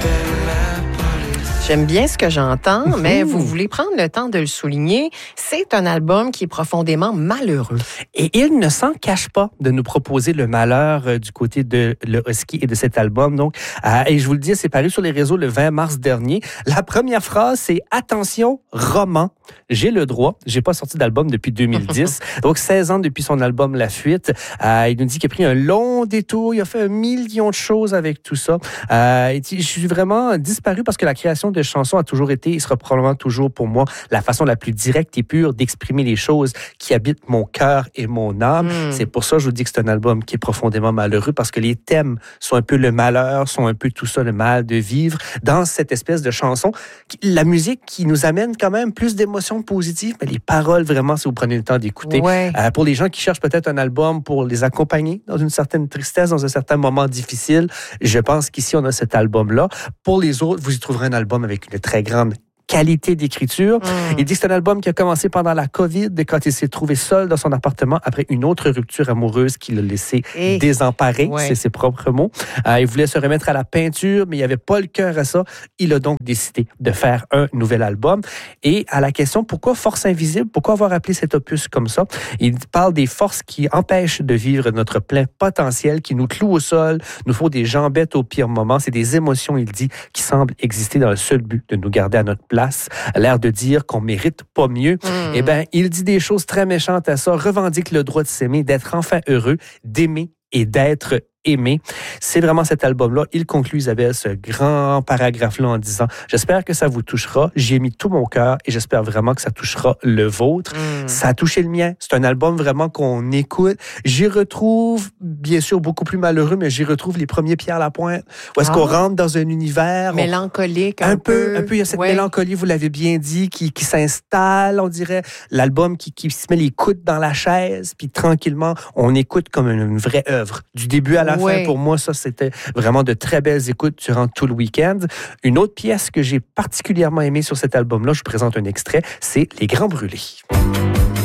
J'aime bien ce que j'entends, mais vous voulez prendre le temps de le souligner. C'est un album qui est profondément malheureux. Et il ne s'en cache pas de nous proposer le malheur du côté de le Husky et de cet album. Donc, et je vous le dis, c'est paru sur les réseaux le 20 mars dernier. La première phrase, c'est « Attention, roman, j'ai le droit ». J'ai pas sorti d'album depuis 2010. Donc, 16 ans depuis son album La Fuite. Il nous dit qu'il a pris un long détour. Il a fait 1 million de choses avec tout ça. Je suis vraiment disparu parce que la création de chansons a toujours été et sera probablement toujours pour moi la façon la plus directe et pure d'exprimer les choses qui habitent mon cœur et mon âme. C'est pour ça que je vous dis que c'est un album qui est profondément malheureux parce que les thèmes sont un peu le malheur, sont un peu tout ça, le mal de vivre dans cette espèce de chanson. La musique qui nous amène quand même plus d'émotions positives, mais les paroles vraiment, si vous prenez le temps d'écouter. Ouais. Pour les gens qui cherchent peut-être un album pour les accompagner dans une certaine tristesse, dans un certain moment difficile, je pense qu'ici on a cet album-là. Pour les autres, vous y trouverez un album avec une très grande qualité d'écriture. Il dit que c'est un album qui a commencé pendant la COVID, quand il s'est trouvé seul dans son appartement après une autre rupture amoureuse qui l'a laissé désemparé, c'est ses propres mots. Il voulait se remettre à la peinture, mais il n'avait pas le cœur à ça. Il a donc décidé de faire un nouvel album. Et à la question, pourquoi Force Invisible? Pourquoi avoir appelé cet opus comme ça? Il parle des forces qui empêchent de vivre notre plein potentiel, qui nous clouent au sol, nous font des jambettes au pire moment. C'est des émotions, il dit, qui semblent exister dans le seul but de nous garder à notre place. L'air de dire qu'on mérite pas mieux. Eh bien, il dit des choses très méchantes à ça, revendique le droit de s'aimer, d'être enfin heureux, d'aimer et d'être aimé. C'est vraiment cet album-là. Il conclut, Isabelle, ce grand paragraphe-là en disant « J'espère que ça vous touchera. J'y ai mis tout mon cœur et j'espère vraiment que ça touchera le vôtre. » Ça a touché le mien. C'est un album vraiment qu'on écoute. J'y retrouve, bien sûr, beaucoup plus malheureux, mais j'y retrouve les premiers Pierre Lapointe. Où est-ce qu'on rentre dans un univers... mélancolique, un peu. Il y a cette mélancolie, vous l'avez bien dit, qui s'installe, on dirait. L'album qui se met les coudes dans la chaise, puis tranquillement, on écoute comme une vraie œuvre. Du début à la fin, pour moi, ça, c'était vraiment de très belles écoutes durant tout le week-end. Une autre pièce que j'ai particulièrement aimée sur cet album-là, je vous présente un extrait, c'est Les Grands Brûlés.